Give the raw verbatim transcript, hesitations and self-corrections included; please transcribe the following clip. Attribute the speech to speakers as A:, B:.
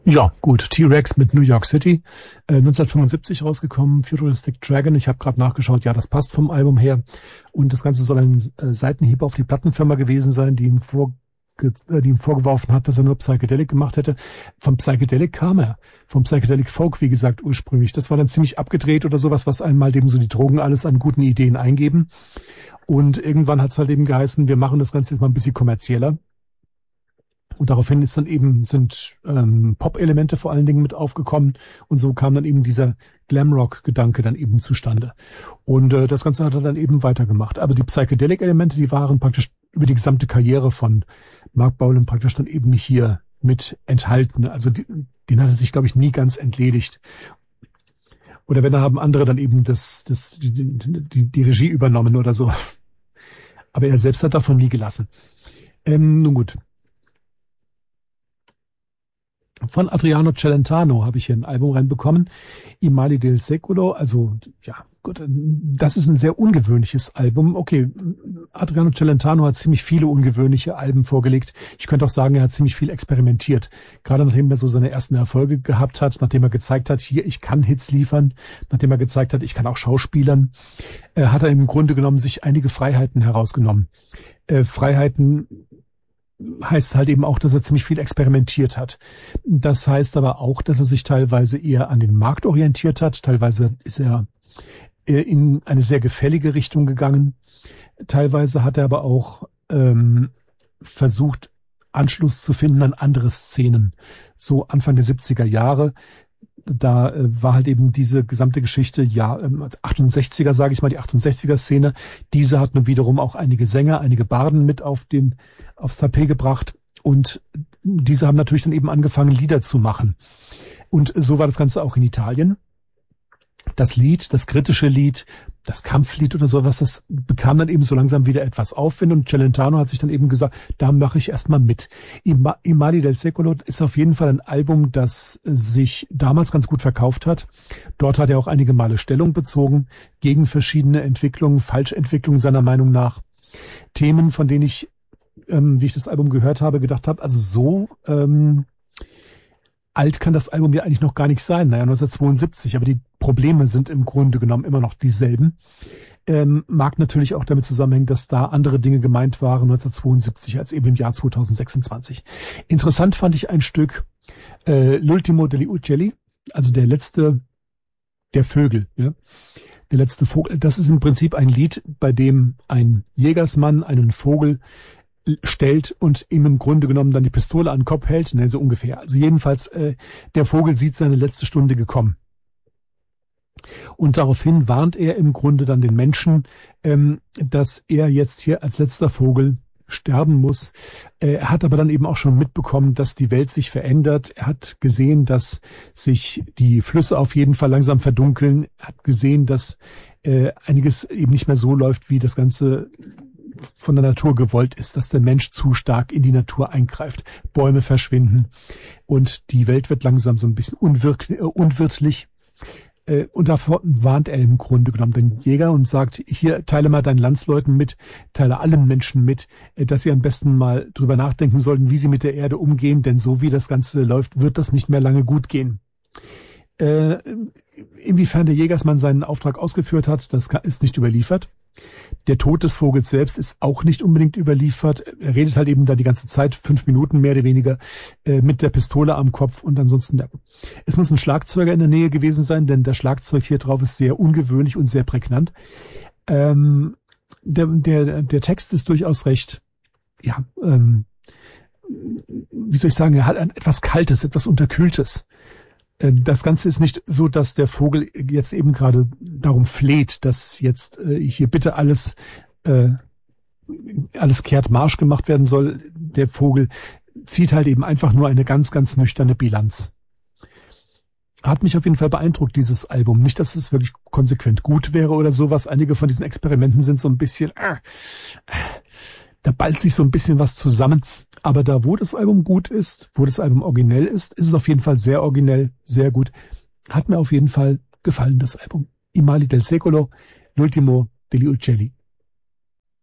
A: Ja, gut. T-Rex mit New York City, äh, neunzehnhundertfünfundsiebzig rausgekommen, Futuristic Dragon. Ich habe gerade nachgeschaut, ja, das passt vom Album her. Und das Ganze soll ein äh, Seitenhieb auf die Plattenfirma gewesen sein, die ihm, vorge äh, die ihm vorgeworfen hat, dass er nur Psychedelic gemacht hätte. Vom Psychedelic kam er. Vom Psychedelic Folk, wie gesagt, ursprünglich. Das war dann ziemlich abgedreht oder sowas, was einmal eben so die Drogen alles an guten Ideen eingeben. Und irgendwann hat es halt eben geheißen, wir machen das Ganze jetzt mal ein bisschen kommerzieller. Und daraufhin ist dann eben, sind ähm, Pop-Elemente vor allen Dingen mit aufgekommen. Und so kam dann eben dieser Glamrock-Gedanke dann eben zustande. Und äh, das Ganze hat er dann eben weitergemacht. Aber die Psychedelic-Elemente, die waren praktisch über die gesamte Karriere von Mark Bolan praktisch dann eben hier mit enthalten. Also die, den hat er sich, glaube ich, nie ganz entledigt. Oder wenn, da haben andere dann eben das, das, die, die, die Regie übernommen oder so. Aber er selbst hat davon nie gelassen. Ähm, nun gut. Von Adriano Celentano habe ich hier ein Album reinbekommen. I Mali del Secolo, also ja, gut, das ist ein sehr ungewöhnliches Album. Okay, Adriano Celentano hat ziemlich viele ungewöhnliche Alben vorgelegt. Ich könnte auch sagen, er hat ziemlich viel experimentiert. Gerade nachdem er so seine ersten Erfolge gehabt hat, nachdem er gezeigt hat, hier, ich kann Hits liefern, nachdem er gezeigt hat, ich kann auch schauspielern, äh, hat er im Grunde genommen sich einige Freiheiten herausgenommen. Äh, Freiheiten heißt halt eben auch, dass er ziemlich viel experimentiert hat. Das heißt aber auch, dass er sich teilweise eher an den Markt orientiert hat. Teilweise ist er in eine sehr gefällige Richtung gegangen. Teilweise hat er aber auch ähm, versucht, Anschluss zu finden an andere Szenen. So Anfang der siebziger Jahre. Da äh, war halt eben diese gesamte Geschichte, ja, ähm, achtundsechziger, sage ich mal, die achtundsechziger-Szene. Diese hat nun wiederum auch einige Sänger, einige Barden mit auf den aufs Tapet gebracht. Und diese haben natürlich dann eben angefangen, Lieder zu machen. Und so war das Ganze auch in Italien. Das Lied, das kritische Lied, das Kampflied oder sowas, das bekam dann eben so langsam wieder etwas Aufwind und Celentano hat sich dann eben gesagt, da mache ich erstmal mit. I Mali del Secolo ist auf jeden Fall ein Album, das sich damals ganz gut verkauft hat. Dort hat er auch einige Male Stellung bezogen gegen verschiedene Entwicklungen, Falschentwicklungen seiner Meinung nach. Themen, von denen ich, ähm, wie ich das Album gehört habe, gedacht habe, also so ähm, alt kann das Album ja eigentlich noch gar nicht sein. Naja, neunzehnhundertzweiundsiebzig, aber die Probleme sind im Grunde genommen immer noch dieselben. Ähm, mag natürlich auch damit zusammenhängen, dass da andere Dinge gemeint waren neunzehnhundertzweiundsiebzig als eben im Jahr zweitausendsechsundzwanzig. Interessant fand ich ein Stück äh, L'ultimo degli uccelli, also der letzte der Vögel. Ja? Der letzte Vogel. Das ist im Prinzip ein Lied, bei dem ein Jägersmann einen Vogel stellt und ihm im Grunde genommen dann die Pistole an den Kopf hält, ne, so ungefähr. Also jedenfalls, äh, der Vogel sieht seine letzte Stunde gekommen. Und daraufhin warnt er im Grunde dann den Menschen, ähm, dass er jetzt hier als letzter Vogel sterben muss. Äh, er hat aber dann eben auch schon mitbekommen, dass die Welt sich verändert. Er hat gesehen, dass sich die Flüsse auf jeden Fall langsam verdunkeln. Er hat gesehen, dass äh, einiges eben nicht mehr so läuft, wie das Ganze von der Natur gewollt ist, dass der Mensch zu stark in die Natur eingreift. Bäume verschwinden und die Welt wird langsam so ein bisschen unwirk äh, unwirtlich. Äh, und davor warnt er im Grunde genommen den Jäger und sagt, hier, teile mal deinen Landsleuten mit, teile allen Menschen mit, äh, dass sie am besten mal drüber nachdenken sollten, wie sie mit der Erde umgehen, denn so wie das Ganze läuft, wird das nicht mehr lange gut gehen. Äh, inwiefern der Jägersmann seinen Auftrag ausgeführt hat, das ist nicht überliefert. Der Tod des Vogels selbst ist auch nicht unbedingt überliefert. Er redet halt eben da die ganze Zeit, fünf Minuten mehr oder weniger, äh, mit der Pistole am Kopf und ansonsten, ja. Es muss ein Schlagzeuger in der Nähe gewesen sein, denn der Schlagzeug hier drauf ist sehr ungewöhnlich und sehr prägnant. Ähm, der, der, der Text ist durchaus recht, ja, ähm, wie soll ich sagen, er hat ein, etwas Kaltes, etwas Unterkühltes. Das Ganze ist nicht so, dass der Vogel jetzt eben gerade darum fleht, dass jetzt äh, hier bitte alles äh, alles kehrt Marsch gemacht werden soll. Der Vogel zieht halt eben einfach nur eine ganz, ganz nüchterne Bilanz. Hat mich auf jeden Fall beeindruckt, dieses Album. Nicht, dass es wirklich konsequent gut wäre oder sowas. Einige von diesen Experimenten sind so ein bisschen, äh, da ballt sich so ein bisschen was zusammen. Aber da, wo das Album gut ist, wo das Album originell ist, ist es auf jeden Fall sehr originell, sehr gut. Hat mir auf jeden Fall gefallen, das Album. I Mali del Secolo, L'ultimo degli uccelli.